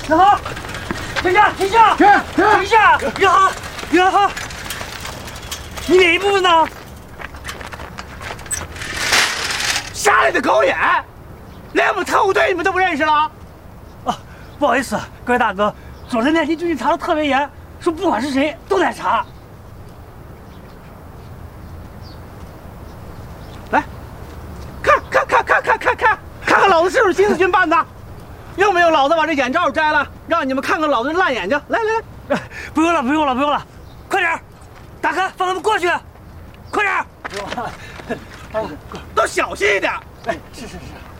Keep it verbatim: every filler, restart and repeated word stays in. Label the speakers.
Speaker 1: 袁航，停下，停下，
Speaker 2: 停停
Speaker 1: 停下！袁航，袁航，你哪一部分呢？
Speaker 2: 啥里的狗眼，连我们特务队你们都不认识了？
Speaker 1: 啊，不好意思，各位大哥，昨天那天最近查的特别严，说不管是谁都得查。
Speaker 2: 来，看看看看看看看，看看老子是不是新四军办的？用不用老子把这眼罩摘了，让你们看看老子这烂眼睛？来来来，
Speaker 1: 哎，不用了，不用了，不用了，快点，大哥，放他们过去，快点！
Speaker 2: 都小心一点。
Speaker 1: 哎，是是是。